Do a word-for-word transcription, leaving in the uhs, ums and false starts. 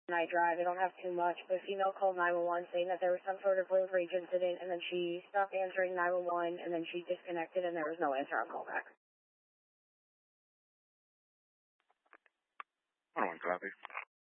I drive. I don't have too much, but a female called nine one one saying that there was some sort of road rage incident, and then she stopped answering nine one one, and then she disconnected, and there was no answer on callback. one oh one, copy.